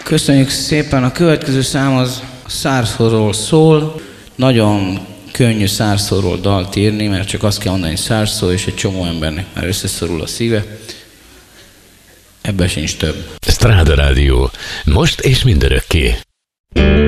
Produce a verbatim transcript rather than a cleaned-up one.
Köszönjük szépen, a következő szám az a szárszóról szól. Nagyon könnyű szárszóról dalt írni, mert csak azt kell mondani, hogy szárszó, és egy csomó embernek már összeszorul a szíve. Ebben sincs több. Stráda Rádió. Most és mindörökké.